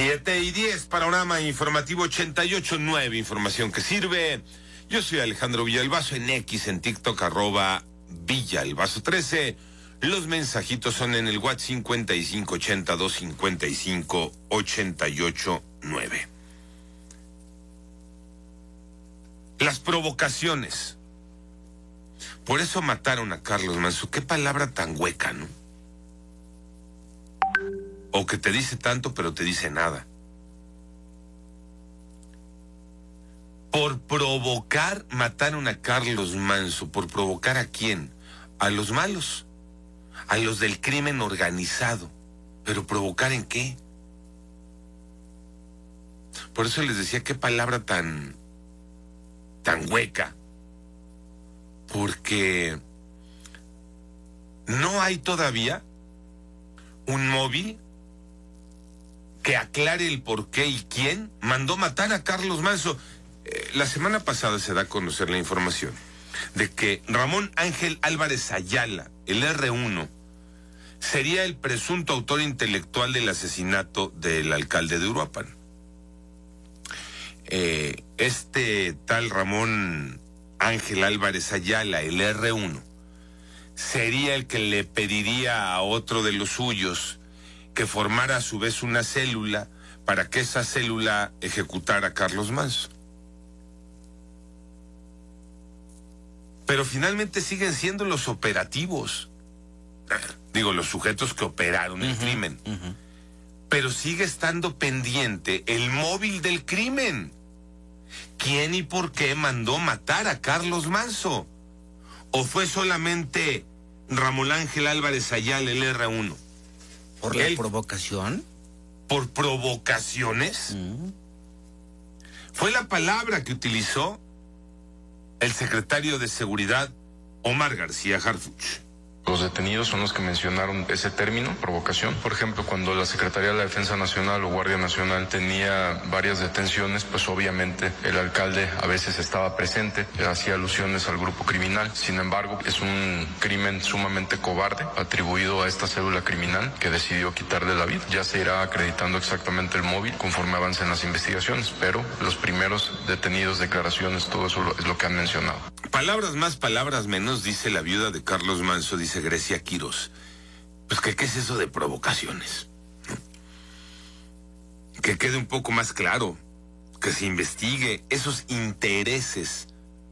7:10, panorama informativo 88.9, información que sirve. Yo soy Alejandro Villalbazo, en X, en TikTok, @Villalbazo13. Los mensajitos son en el WhatsApp 5582558889. Las provocaciones. Por eso mataron a Carlos Manso. Qué palabra tan hueca, ¿no? O que te dice tanto, pero te dice nada. Por provocar, mataron a Carlos Manso. ¿Por provocar a quién? A los malos, a los del crimen organizado. ¿Pero provocar en qué? Por eso les decía, qué palabra tan hueca. Porque no hay todavía un móvil que aclare el por qué y quién mandó matar a Carlos Manso. La semana pasada se da a conocer la información de que Ramón Ángel Álvarez Ayala, el R1, sería el presunto autor intelectual del asesinato del alcalde de Uruapan. Este tal Ramón Ángel Álvarez Ayala, el R1, sería el que le pediría a otro de los suyos que formara a su vez una célula para que esa célula ejecutara a Carlos Manso. Pero finalmente siguen siendo los operativos, digo, los sujetos que operaron el crimen. Pero sigue estando pendiente el móvil del crimen. ¿Quién y por qué mandó matar a Carlos Manso? ¿O fue solamente Ramón Ángel Álvarez Ayala, el R1? ¿Por la provocación? ¿Por provocaciones? Fue la palabra que utilizó el secretario de Seguridad, Omar García Harfuch. Los detenidos son los que mencionaron ese término, provocación. Por ejemplo, cuando la Secretaría de la Defensa Nacional o Guardia Nacional tenía varias detenciones, pues obviamente el alcalde a veces estaba presente, hacía alusiones al grupo criminal. Sin embargo, es un crimen sumamente cobarde atribuido a esta célula criminal que decidió quitarle la vida. Ya se irá acreditando exactamente el móvil conforme avancen las investigaciones, pero los primeros detenidos, declaraciones, todo eso es lo que han mencionado. Palabras más, palabras menos, dice la viuda de Carlos Manso, dice Grecia Quirós. Pues ¿qué es eso de provocaciones? Que quede un poco más claro, que se investigue esos intereses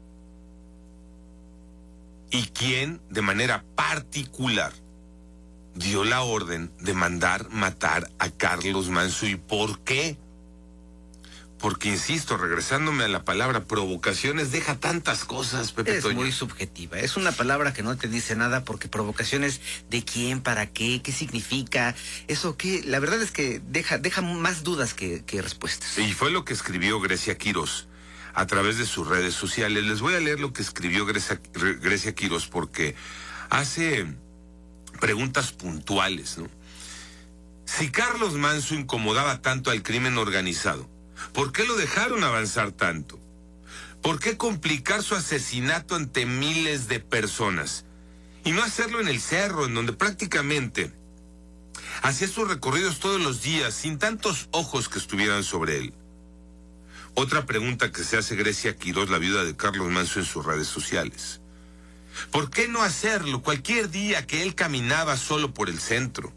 y quién de manera particular dio la orden de mandar matar a Carlos Manso y por qué. Porque, insisto, regresándome a la palabra provocaciones, deja tantas cosas, Pepe Es Toño. muy subjetiva, es una palabra que no te dice nada, porque provocaciones, ¿de quién, para qué, qué significa? Eso que, la verdad es que deja más dudas que respuestas. Y fue lo que escribió Grecia Quirós a través de sus redes sociales. Les voy a leer lo que escribió Grecia Quirós porque hace preguntas puntuales, ¿no? Si Carlos Manso incomodaba tanto al crimen organizado, ¿por qué lo dejaron avanzar tanto? ¿Por qué complicar su asesinato ante miles de personas? Y no hacerlo en el cerro, en donde prácticamente hacía sus recorridos todos los días, sin tantos ojos que estuvieran sobre él. Otra pregunta que se hace Grecia Quirós, la viuda de Carlos Manso, en sus redes sociales. ¿Por qué no hacerlo cualquier día que él caminaba solo por el centro?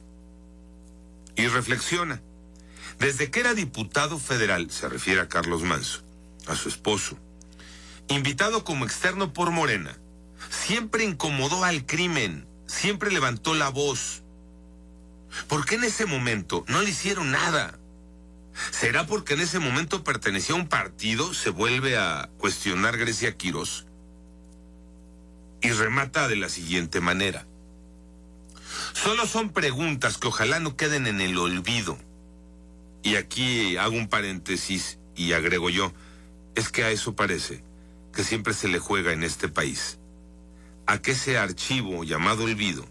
Y reflexiona. Desde que era diputado federal, se refiere a Carlos Manso, a su esposo, invitado como externo por Morena, siempre incomodó al crimen, siempre levantó la voz. ¿Por qué en ese momento no le hicieron nada? ¿Será porque en ese momento pertenecía a un partido? Se vuelve a cuestionar Grecia Quirós. Y remata de la siguiente manera. Solo son preguntas que ojalá no queden en el olvido. Y aquí hago un paréntesis y agrego yo, es que a eso parece que siempre se le juega en este país, a que ese archivo llamado olvido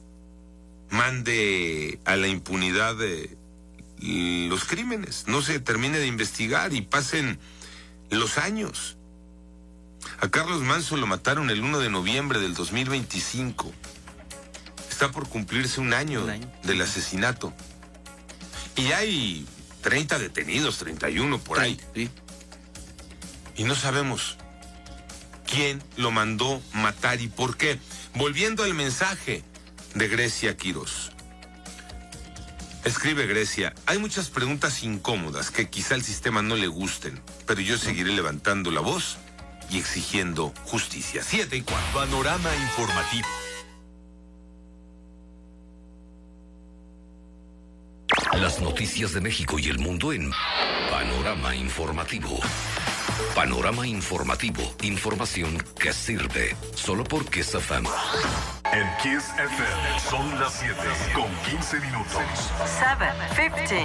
mande a la impunidad de los crímenes, no se termine de investigar y pasen los años. A Carlos Manso lo mataron el 1 de noviembre del 2025. Está por cumplirse un año del asesinato. Y hay 30 detenidos, 31 por ahí. Sí. Y no sabemos quién lo mandó matar y por qué. Volviendo al mensaje de Grecia Quirós. Escribe Grecia, hay muchas preguntas incómodas que quizá al sistema no le gusten, pero yo seguiré levantando la voz y exigiendo justicia. 7:04. Panorama informativo. Las noticias de México y el mundo en Panorama Informativo. Panorama Informativo. Información que sirve. Solo por Kiss FM. En Kiss FM son las 7 con 15 minutos. 7:15.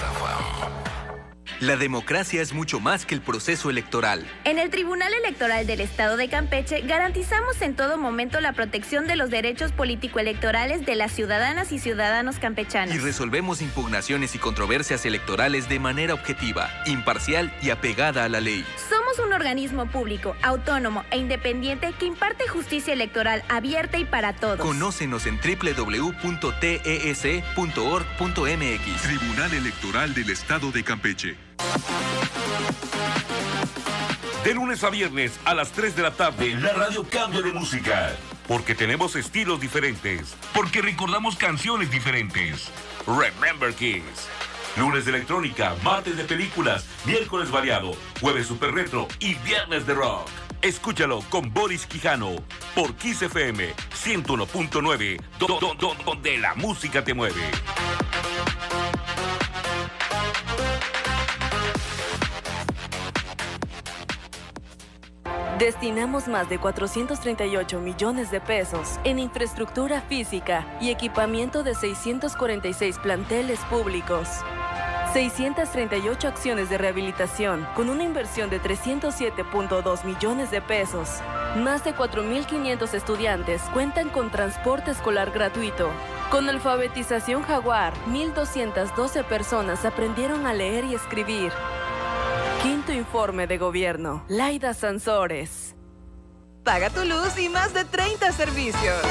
La democracia es mucho más que el proceso electoral. En el Tribunal Electoral del Estado de Campeche garantizamos en todo momento la protección de los derechos político-electorales de las ciudadanas y ciudadanos campechanos. Y resolvemos impugnaciones y controversias electorales de manera objetiva, imparcial y apegada a la ley. Somos un organismo público, autónomo e independiente que imparte justicia electoral abierta y para todos. Conócenos en www.tes.org.mx. Tribunal Electoral del Estado de Campeche. De lunes a viernes a las 3 de la tarde, la radio cambia de música. Porque tenemos estilos diferentes. Porque recordamos canciones diferentes. Remember Kiss. Lunes de electrónica, martes de películas, miércoles variado, jueves super retro y viernes de rock. Escúchalo con Boris Quijano por Kiss FM 101.9, donde la música te mueve. Destinamos más de 438 millones de pesos en infraestructura física y equipamiento de 646 planteles públicos. 638 acciones de rehabilitación con una inversión de 307.2 millones de pesos. Más de 4.500 estudiantes cuentan con transporte escolar gratuito. Con alfabetización Jaguar, 1.212 personas aprendieron a leer y escribir. Quinto informe de gobierno. Laida Sansores. Paga tu luz y más de 30 servicios.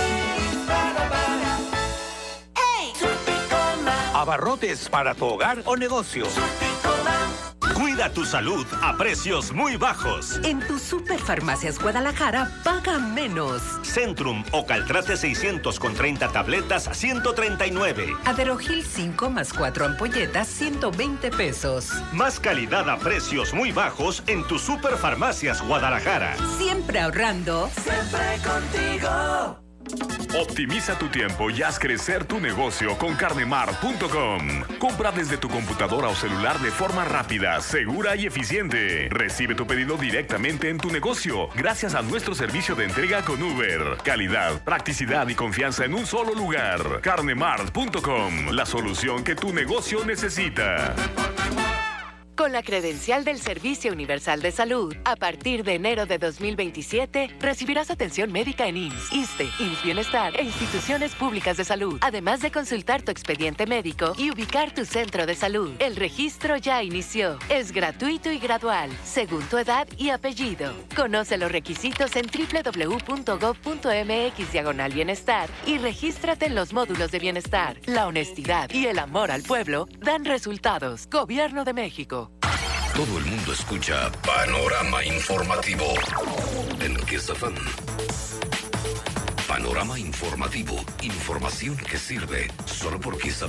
Abarrotes para tu hogar o negocio. Cuida tu salud a precios muy bajos. En tu Superfarmacias Guadalajara, paga menos. Centrum o Caltrate 600 con 30 tabletas, 139. Aderogil 5 más 4 ampolletas, 120 pesos. Más calidad a precios muy bajos en tu Superfarmacias Guadalajara. Siempre ahorrando. Siempre contigo. Optimiza tu tiempo y haz crecer tu negocio con carnemart.com. Compra desde tu computadora o celular de forma rápida, segura y eficiente. Recibe tu pedido directamente en tu negocio gracias a nuestro servicio de entrega con Uber. Calidad, practicidad y confianza en un solo lugar. Carnemart.com, la solución que tu negocio necesita. Con la credencial del Servicio Universal de Salud, a partir de enero de 2027, recibirás atención médica en IMSS, ISSSTE, IMSS Bienestar e instituciones públicas de salud, además de consultar tu expediente médico y ubicar tu centro de salud. El registro ya inició. Es gratuito y gradual, según tu edad y apellido. Conoce los requisitos en www.gov.mx/bienestar y regístrate en los módulos de bienestar. La honestidad y el amor al pueblo dan resultados. Gobierno de México. Todo el mundo escucha Panorama Informativo en Kiss FM. Panorama Informativo. Información que sirve. Solo por Kiss FM.